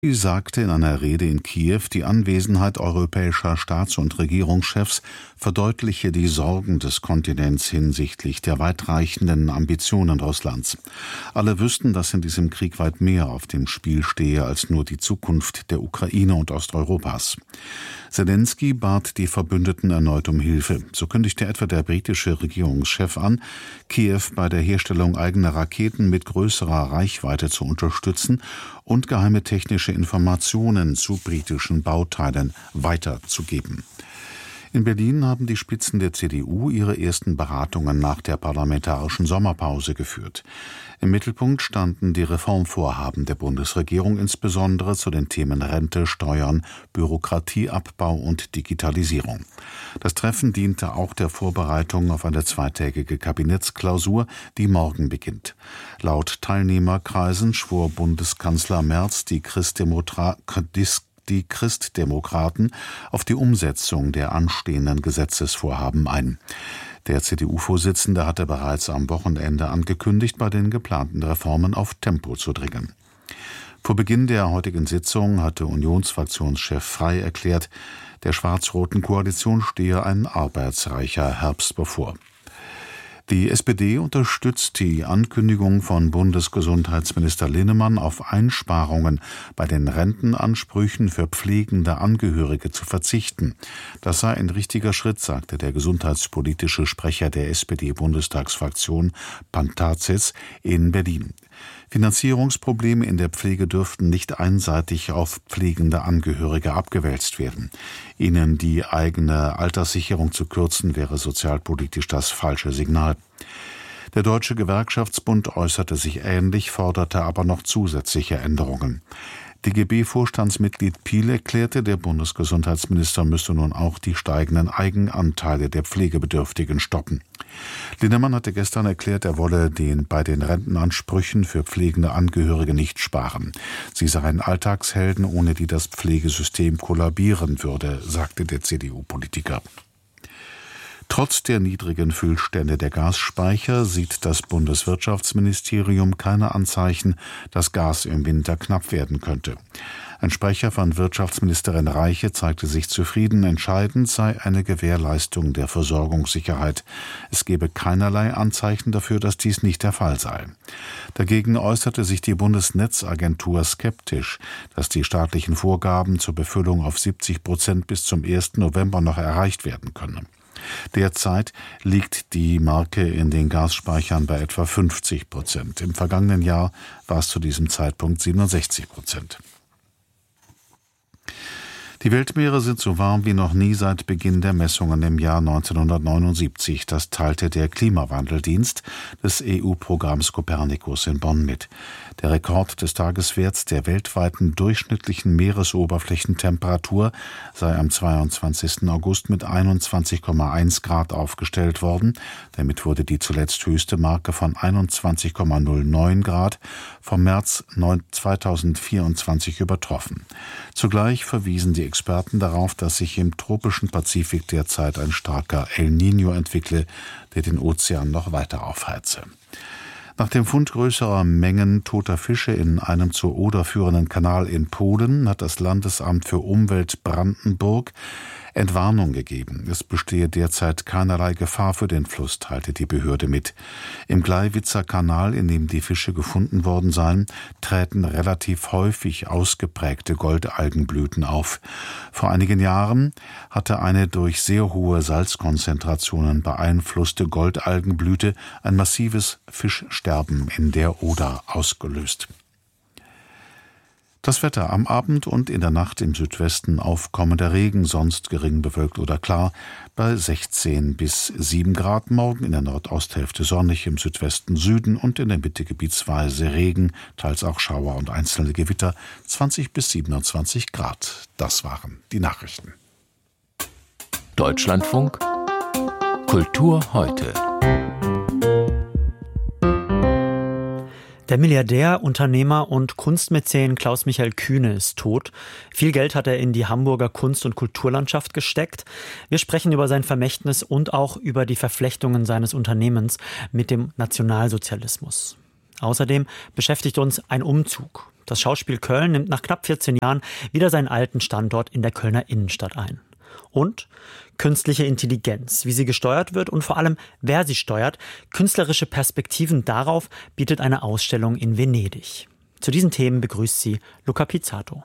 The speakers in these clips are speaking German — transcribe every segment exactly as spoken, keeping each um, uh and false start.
Sie sagte in einer Rede in Kiew, die Anwesenheit europäischer Staats- und Regierungschefs verdeutliche die Sorgen des Kontinents hinsichtlich der weitreichenden Ambitionen Russlands. Alle wüssten, dass in diesem Krieg weit mehr auf dem Spiel stehe als nur die Zukunft der Ukraine und Osteuropas. Selenskyj bat die Verbündeten erneut um Hilfe. So kündigte etwa der britische Regierungschef an, Kiew bei der Herstellung eigener Raketen mit größerer Reichweite zu unterstützen und geheime technische Informationen zu britischen Bauteilen weiterzugeben. In Berlin haben die Spitzen der C D U ihre ersten Beratungen nach der parlamentarischen Sommerpause geführt. Im Mittelpunkt standen die Reformvorhaben der Bundesregierung, insbesondere zu den Themen Rente, Steuern, Bürokratieabbau und Digitalisierung. Das Treffen diente auch der Vorbereitung auf eine zweitägige Kabinettsklausur, die morgen beginnt. Laut Teilnehmerkreisen schwor Bundeskanzler Merz die Christdemokra- die Christdemokraten auf die Umsetzung der anstehenden Gesetzesvorhaben ein. Der C D U-Vorsitzende hatte bereits am Wochenende angekündigt, bei den geplanten Reformen auf Tempo zu dringen. Vor Beginn der heutigen Sitzung hatte Unionsfraktionschef Frey erklärt, der schwarz-roten Koalition stehe ein arbeitsreicher Herbst bevor. Die S P D unterstützt die Ankündigung von Bundesgesundheitsminister Linnemann, auf Einsparungen bei den Rentenansprüchen für pflegende Angehörige zu verzichten. Das sei ein richtiger Schritt, sagte der gesundheitspolitische Sprecher der S P D-Bundestagsfraktion Pantazis in Berlin. Finanzierungsprobleme in der Pflege dürften nicht einseitig auf pflegende Angehörige abgewälzt werden. Ihnen die eigene Alterssicherung zu kürzen, wäre sozialpolitisch das falsche Signal. Der Deutsche Gewerkschaftsbund äußerte sich ähnlich, forderte aber noch zusätzliche Änderungen. D G B-Vorstandsmitglied Piel erklärte, der Bundesgesundheitsminister müsse nun auch die steigenden Eigenanteile der Pflegebedürftigen stoppen. Linnemann hatte gestern erklärt, er wolle den bei den Rentenansprüchen für pflegende Angehörige nicht sparen. Sie seien Alltagshelden, ohne die das Pflegesystem kollabieren würde, sagte der C D U-Politiker. Trotz der niedrigen Füllstände der Gasspeicher sieht das Bundeswirtschaftsministerium keine Anzeichen, dass Gas im Winter knapp werden könnte. Ein Sprecher von Wirtschaftsministerin Reiche zeigte sich zufrieden, entscheidend sei eine Gewährleistung der Versorgungssicherheit. Es gebe keinerlei Anzeichen dafür, dass dies nicht der Fall sei. Dagegen äußerte sich die Bundesnetzagentur skeptisch, dass die staatlichen Vorgaben zur Befüllung auf siebzig Prozent bis zum ersten November noch erreicht werden können. Derzeit liegt die Marke in den Gasspeichern bei etwa fünfzig Prozent. Im vergangenen Jahr war es zu diesem Zeitpunkt siebenundsechzig Prozent. Die Weltmeere sind so warm wie noch nie seit Beginn der Messungen im Jahr neunzehnhundertneunundsiebzig. Das teilte der Klimawandeldienst des E U-Programms Copernicus in Bonn mit. Der Rekord des Tageswerts der weltweiten durchschnittlichen Meeresoberflächentemperatur sei am zweiundzwanzigsten August mit einundzwanzig Komma eins Grad aufgestellt worden. Damit wurde die zuletzt höchste Marke von einundzwanzig Komma null neun Grad vom März zweitausendvierundzwanzig übertroffen. Zugleich verwiesen die Experten darauf, dass sich im tropischen Pazifik derzeit ein starker El Niño entwickle, der den Ozean noch weiter aufheize. Nach dem Fund größerer Mengen toter Fische in einem zur Oder führenden Kanal in Polen hat das Landesamt für Umwelt Brandenburg Entwarnung gegeben. Es bestehe derzeit keinerlei Gefahr für den Fluss, teilte die Behörde mit. Im Gleiwitzer Kanal, in dem die Fische gefunden worden seien, träten relativ häufig ausgeprägte Goldalgenblüten auf. Vor einigen Jahren hatte eine durch sehr hohe Salzkonzentrationen beeinflusste Goldalgenblüte ein massives Fischsterben in der Oder ausgelöst. Das Wetter: am Abend und in der Nacht im Südwesten aufkommender Regen, sonst gering bewölkt oder klar, bei sechzehn bis sieben Grad. Morgen in der Nordosthälfte sonnig, im Südwesten, Süden und in der Mitte gebietsweise Regen, teils auch Schauer und einzelne Gewitter, zwanzig bis siebenundzwanzig Grad. Das waren die Nachrichten. Deutschlandfunk Kultur heute. Der Milliardär, Unternehmer und Kunstmäzen Klaus-Michael Kühne ist tot. Viel Geld hat er in die Hamburger Kunst- und Kulturlandschaft gesteckt. Wir sprechen über sein Vermächtnis und auch über die Verflechtungen seines Unternehmens mit dem Nationalsozialismus. Außerdem beschäftigt uns ein Umzug. Das Schauspiel Köln nimmt nach knapp vierzehn Jahren wieder seinen alten Standort in der Kölner Innenstadt ein. Und künstliche Intelligenz, wie sie gesteuert wird und vor allem, wer sie steuert, künstlerische Perspektiven darauf bietet eine Ausstellung in Venedig. Zu diesen Themen begrüßt sie Luca Pizzato.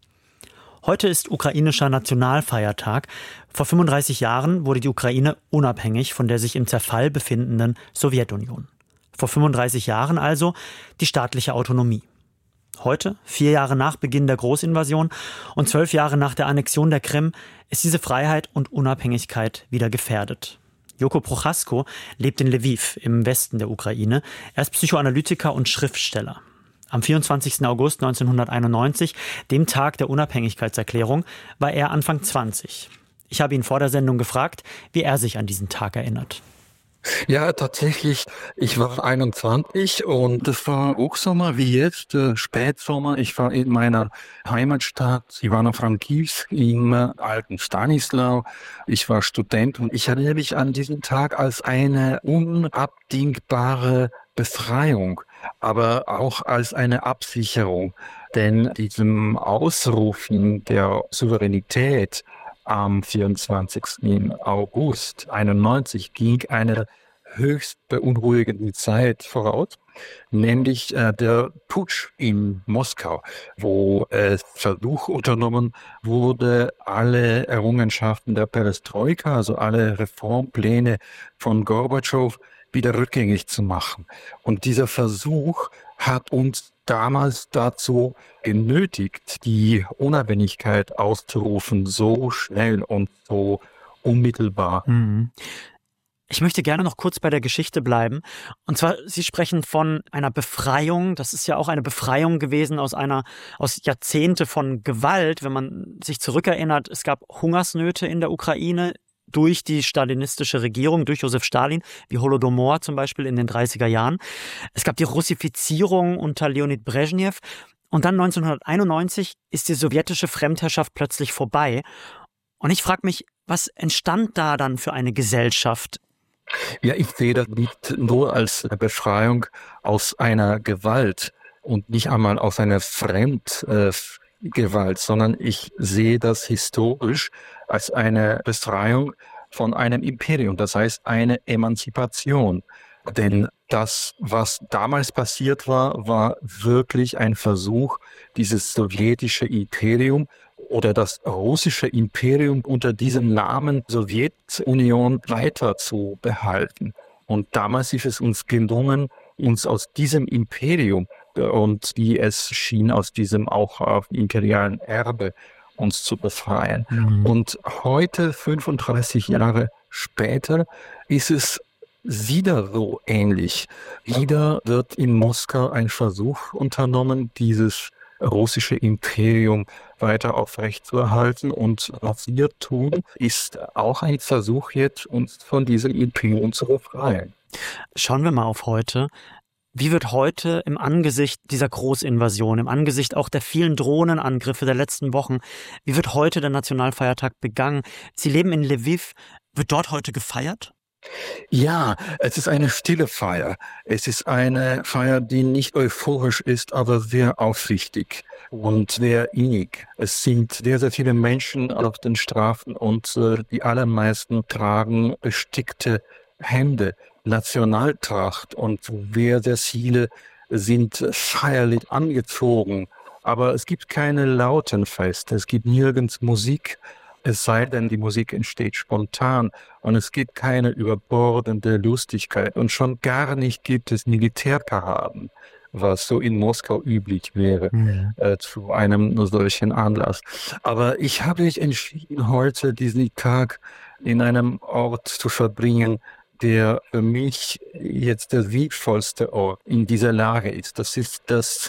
Heute ist ukrainischer Nationalfeiertag. Vor fünfunddreißig Jahren wurde die Ukraine unabhängig von der sich im Zerfall befindenden Sowjetunion. Vor fünfunddreißig Jahren also die staatliche Autonomie. Heute, vier Jahre nach Beginn der Großinvasion und zwölf Jahre nach der Annexion der Krim, ist diese Freiheit und Unabhängigkeit wieder gefährdet. Joko Prochasko lebt in Lviv im Westen der Ukraine. Er ist Psychoanalytiker und Schriftsteller. Am vierundzwanzigsten August neunzehnhunderteinundneunzig, dem Tag der Unabhängigkeitserklärung, war er Anfang zwanzig. Ich habe ihn vor der Sendung gefragt, wie er sich an diesen Tag erinnert. Ja, tatsächlich. Ich war einundzwanzig und es war Hochsommer wie jetzt, äh, Spätsommer. Ich war in meiner Heimatstadt Ivano-Frankivsk im äh, alten Stanislau. Ich war Student und ich erinnere mich an diesen Tag als eine unabdingbare Befreiung, aber auch als eine Absicherung. Denn diesem Ausrufen der Souveränität am vierundzwanzigsten August einundneunzig ging eine höchst beunruhigende Zeit voraus, nämlich äh, der Putsch in Moskau, wo es Versuch unternommen wurde, alle Errungenschaften der Perestroika, also alle Reformpläne von Gorbatschow, wieder rückgängig zu machen. Und dieser Versuch hat uns damals dazu genötigt, die Unabhängigkeit auszurufen, so schnell und so unmittelbar. Mhm. Ich möchte gerne noch kurz bei der Geschichte bleiben. Und zwar, Sie sprechen von einer Befreiung. Das ist ja auch eine Befreiung gewesen aus einer, aus Jahrzehnte von Gewalt. Wenn man sich zurückerinnert, es gab Hungersnöte in der Ukraine durch die stalinistische Regierung, durch Josef Stalin, wie Holodomor zum Beispiel in den dreißiger Jahren. Es gab die Russifizierung unter Leonid Brezhnev. Und dann neunzehnhunderteinundneunzig ist die sowjetische Fremdherrschaft plötzlich vorbei. Und ich frage mich, was entstand da dann für eine Gesellschaft? Ja, ich sehe das nicht nur als eine Befreiung aus einer Gewalt und nicht einmal aus einer Fremdgewalt, sondern ich sehe das historisch als eine Befreiung von einem Imperium, das heißt eine Emanzipation. Denn das, was damals passiert war, war wirklich ein Versuch, dieses sowjetische Imperium oder das russische Imperium unter diesem Namen Sowjetunion weiter zu behalten. Und damals ist es uns gelungen, uns aus diesem Imperium und wie es schien, aus diesem auch imperialen Erbe uns zu befreien. Mhm. Und heute, fünfunddreißig Jahre später, ist es wieder so ähnlich. Wieder wird in Moskau ein Versuch unternommen, dieses russische Imperium weiter aufrechtzuerhalten. Und was wir tun, ist auch ein Versuch jetzt, uns von diesem Imperium zu befreien. Schauen wir mal auf heute. Wie wird heute im Angesicht dieser Großinvasion, im Angesicht auch der vielen Drohnenangriffe der letzten Wochen, wie wird heute der Nationalfeiertag begangen? Sie leben in Lviv. Wird dort heute gefeiert? Ja, es ist eine stille Feier. Es ist eine Feier, die nicht euphorisch ist, aber sehr aufrichtig und sehr innig. Es sind sehr, sehr viele Menschen auf den Straßen und äh, die allermeisten tragen bestickte Hemden, Nationaltracht und sehr, sehr viele sind feierlich angezogen. Aber es gibt keine lauten Feste, es gibt nirgends Musik. Es sei denn, die Musik entsteht spontan und es gibt keine überbordende Lustigkeit und schon gar nicht gibt es Militärparaden, was so in Moskau üblich wäre, mhm. äh, zu einem solchen Anlass. Aber ich habe mich entschieden, heute diesen Tag in einem Ort zu verbringen, der für mich jetzt der sinnvollste Ort in dieser Lage ist. Das ist das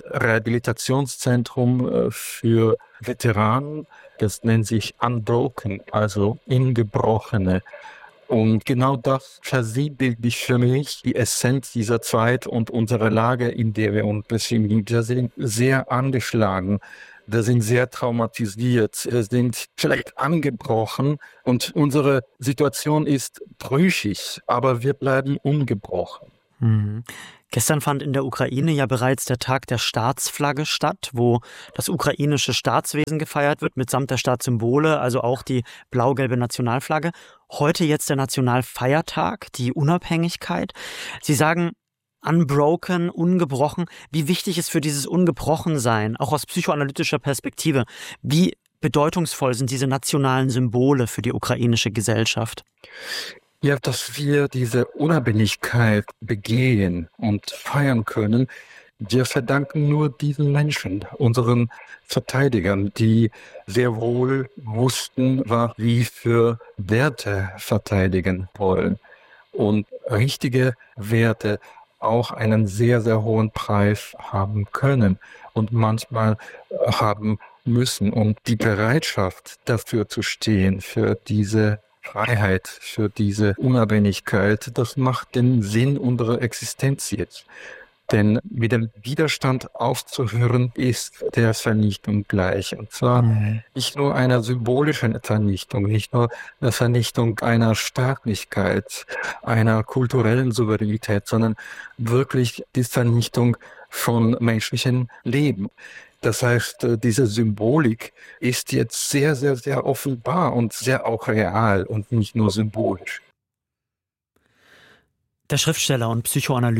Rehabilitationszentrum für Veteranen. Das nennt sich Unbroken, also Ungebrochene. Und genau das versinnbildlicht für mich die Essenz dieser Zeit und unsere Lage, in der wir uns befinden. Wir sind sehr angeschlagen, wir sind sehr traumatisiert, wir sind vielleicht angebrochen und unsere Situation ist brüchig, aber wir bleiben ungebrochen. Mhm. Gestern fand in der Ukraine ja bereits der Tag der Staatsflagge statt, wo das ukrainische Staatswesen gefeiert wird, mitsamt der Staatssymbole, also auch die blau-gelbe Nationalflagge. Heute jetzt der Nationalfeiertag, die Unabhängigkeit. Sie sagen, unbroken, ungebrochen. Wie wichtig ist für dieses Ungebrochensein, auch aus psychoanalytischer Perspektive, wie bedeutungsvoll sind diese nationalen Symbole für die ukrainische Gesellschaft? Ja, dass wir diese Unabhängigkeit begehen und feiern können, wir verdanken nur diesen Menschen, unseren Verteidigern, die sehr wohl wussten, was sie für Werte verteidigen wollen. Und richtige Werte auch einen sehr, sehr hohen Preis haben können und manchmal haben müssen. Und die Bereitschaft dafür zu stehen, für diese Freiheit, für diese Unabhängigkeit, das macht den Sinn unserer Existenz jetzt. Denn mit dem Widerstand aufzuhören, ist der Vernichtung gleich. Und zwar mhm. nicht nur einer symbolischen Vernichtung, nicht nur eine Vernichtung einer Staatlichkeit, einer kulturellen Souveränität, sondern wirklich die Vernichtung von menschlichem Leben. Das heißt, diese Symbolik ist jetzt sehr, sehr, sehr offenbar und sehr auch real und nicht nur symbolisch. Der Schriftsteller und Psychoanalytiker